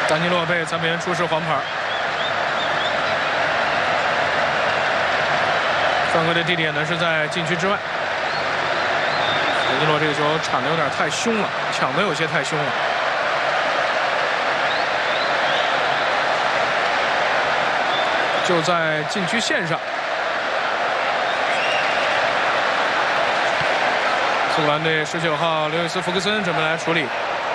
丹尼洛被裁判员出示黄牌。犯规的地点呢是在禁区之外。丹尼洛这个球铲的有点太凶了，抢的有些太凶了。就在禁区线上。苏格兰队19号刘易斯·福克森准备来处理。